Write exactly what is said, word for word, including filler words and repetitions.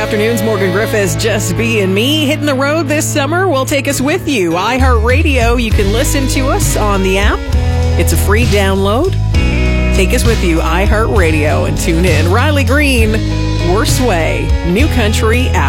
afternoons. Morgan Griffiths, Just Being Me. Hitting the road this summer. We'll take us with you. iHeartRadio. You can listen to us on the app. It's a free download. Take us with you, iHeartRadio, and tune in. Riley Green, Worst Way, New Country.